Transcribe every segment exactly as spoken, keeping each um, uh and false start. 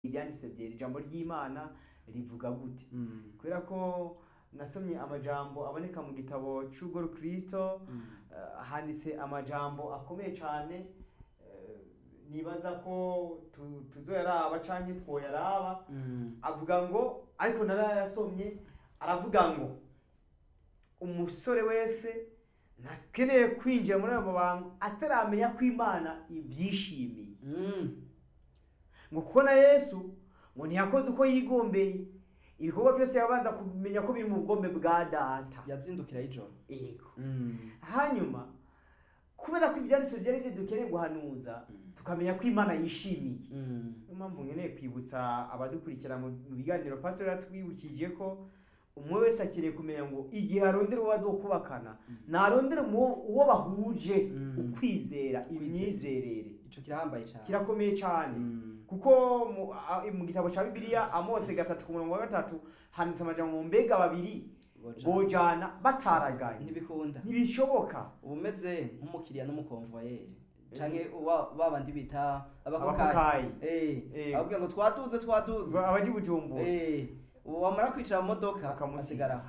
ibyanditswe byera ijambo ry'Imana rivuga gute. Mm. Kubera ko nasomye amajambo aboneka mu gitabo cy'Urugo Kristo, Mm. uh, handitse amajambo akomeye cyane, uh, nibaza ko tu- tuzoyaraba canke twoyaraba. Mm. Avuga ngo, ariko narayasomye, aravuga ngo umusore wese ntakeneye kwinjira muri ayo mabanga ataramenya ko Imana ibyishimiye. Mm. Ngo kuko na Yesu ngo ntiyakoze uko yigombeye, ibikorwa byose yabanza kumenya ko biri mu bugombe bwa Data. Yazindukira ijoro. Yego. Mm. Hanyuma kubera ko ibyanditswe byari byo dukeneye guhanuza, tukamenya ko Imana yishimiye. Mm. Niyo mpamvu nkeneye kwibutsa abadukurikira mu mu biganiro pastor yatwibukije ko umwe wese akeneye kumenya ngo igihe arondera uwo azokubakana, narondera mu- uwo bahuje Mm. ukwizera, imyizerere. Ico kirahambaye cyane. Kirakomeye cyane. Mm. Kuko mu, a, mu gitabo cya Bibiliya Amose gatatu ku murongo wa gatatu handitse amajambo ngo mbega babiri Boja. bojana bataraganye. Ntibikunda. Ntibishoboka. Ubumeze nk'umukiriya n'umukonvoyeri. Canke uwa babandi bita Abakokayi. abakokayi. Eh. Eh. Ababwira ngo twaduze twaduze. Abaji Bujumbura. Eh. Wamara kwicara mu modoka Bakamusiga. asigara.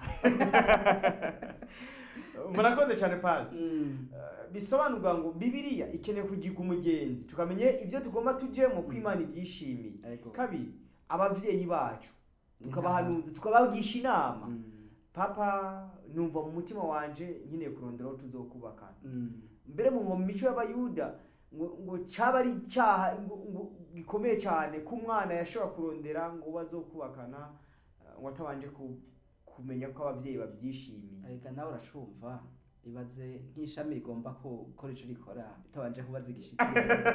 Murakoze cyane pastor. Mm. Uh, bisobanurwa ngo Bibiliya ikeneye kugiga umugenzi, tukamenye ibyo tugomba tujemo ko Imana ibyishimiye. Ego. Kabiri, abavyeyi bacu tukabahanuza, tukabagisha inama. Mm. Papa, numva mu mutima wanje nkeneye kurondera aho tuzokubakana. Mm. Mbere mu mu mico y'Abayuda ngo ngo cyaba ari icyaha ngo ngo gikomeye cyane ko umwana yashobora kurondera ngo bazokubakana, uh, ngo atabanje ku- kumenya ko abavyeyi babyishimiye. Arega nawe uracumva ibaze nk'ishami rigomba ko gukora ico rikora bitabanje kubaza igishitsi.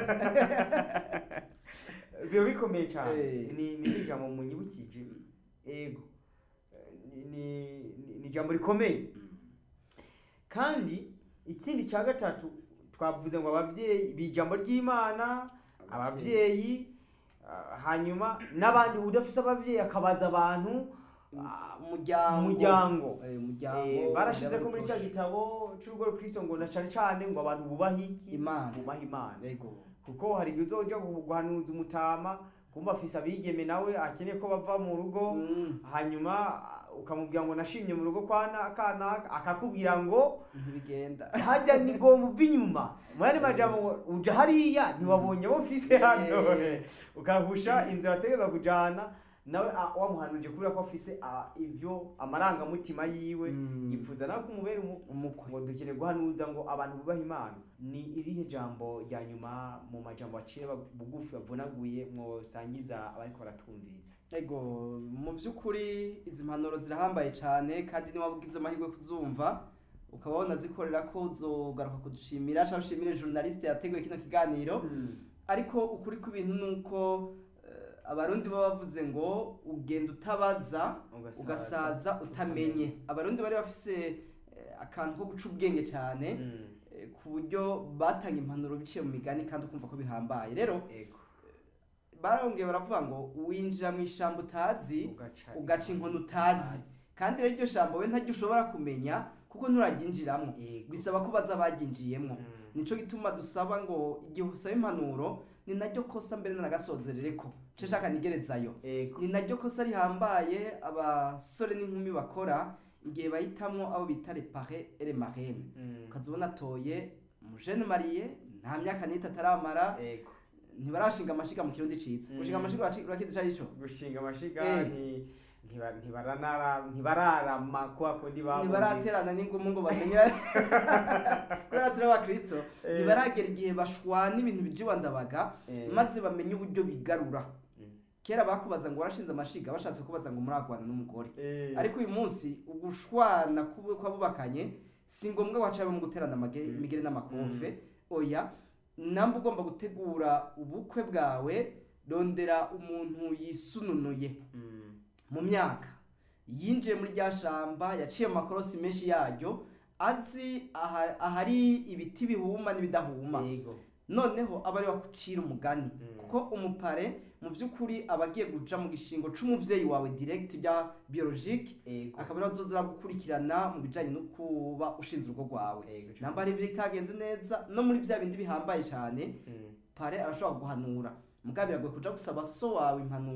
Biba bikomeye cyane. Eh. Ni ni ijambo munyibukije. Ego. Ni ni- ni ijambo rikomeye. Kandi ikindi cya gatatu twavuze ngo abavyeyi bijambo ry'Imana, abavyeyi, ah, hanyuma n'abandi udafise abavyeyi akabaza abantu, ah, Umuryango. umuryango. Eh, umuryango. Eh, barashize ko muri umuryango cya gitabo cy'Urugo Kristo ngo na cane cane ngo abantu bubahe iki? Imana. Bubahe Imana. Ego. Kuko hari igihe uzoja guhanuza umutama kumva afise abigeme nawe akeneye ko bava mu rugo, Mm. hanyuma ah, ukamubwira ngo nashimye mu rugo kwa na- kanaka, akakubwira ngo Ntibigenda. hajya ni ngo muve inyuma. Mwari majambo ngo uja hariya ntiwabonye abo mfise hano. Eh. Ukahusha inzira ategeza kujana nawe ah, wamuhanuje kubera ko afise ah, ibyo amarangamutima yiwe Mm. yipfuza nawe kumubera umu- Umukwe. ngo dukeneye guhanuza ngo abantu bubaha Imana. Ni irihe jambo rya nyuma mu majambo aciye bugufi bavunaguye mwosangiza abariko baratumviriza? Ego, mu by'ukuri izi mpanuro zirahambaye cyane kandi niba wabugize amahirwe kuzumva ukaba wanazikorera ko uzogaruka kudushimira cyangwa ushimire journaliste yateguye kino kiganiro. Ariko ukuri kw'ibintu nuko eh, abarundi baba bavuze ngo ugenda utabaza Ugasaza. ugasaza utamenye. Abarundi bari bafise eh, akantu ko guca ubwenge cyane Mm. eh, ku buryo batanga impanuro biciye mu migani kandi ukumva ko bihambaye. Rero Ego. barongeye baravuga ngo winjira mu ishambo utazi Ugaca ugaca inkono utazi. Kandi rero iryo shambo we ntaryo ushobora kumenya kuko nturaryinjiramo. Yego. Bisaba ko baza baryinjiyemo. Mm. Nico gituma dusaba ngo igihe usaba impanuro ni naryo kosa mbere n'agasozerereko. Ce shaka nigerezayo. Ego. Ni naryo kosa rihambaye abasore n'inkumi bakora igihe bahitamwo abo bita les parrains et les marraines. Mm. Ukazibona atoye umujene mariye nta myaka n'itatu ataramara, Ego. ntibarashinga amashiga mu kirundi ciza. Mm. Gushinga amashiga uraci- urakizi ico arico? Gushinga amashiga Eh. nti ntiba- ntibaranara ntibararama kwa kundi babuze. Ntibaraterana n'ingumu ngo bamenye kubera turi abakristo Eh. ntibaragera igihe bashwana ibintu bijiwa ndabaga Eh. maze bamenye uburyo bigarura. Mm. Kera bakubaza ngo warashinze amashiga bashatse kubaza ngo muragwana n'umugore. Eh. Ariko uyu munsi ugushwana kubwe kwabubakanye si ngombwa wacabe mu guterana amage- Mm. imigere n'amakofe. Oya, namba ugomba gutegura ubukwe bwawe rondera umuntu yisununuye Mm. mu myaka, yinjiye muri rya shamba, yaciye amakorosi menshi yaryo, azi aha- ahari ibiti bihuma n'ibidahuma. Ego. Noneho aba ari wakucira umugani. Mm. Kuko umupare mu by'ukuri aba agiye guca mu gishingo c'umuvyeyi wawe direct bya biologique, Ego. akaba ariwe azoza gukurikirana mu bijanye no kuba ushinze urugo rwawe. Ego. Namba hari ibyo bitagenze neza no muri vya bindi bihambaye cyane, Mm. pare arashobora guhanura mugabo biragoye kuja gusaba so wawe impanuro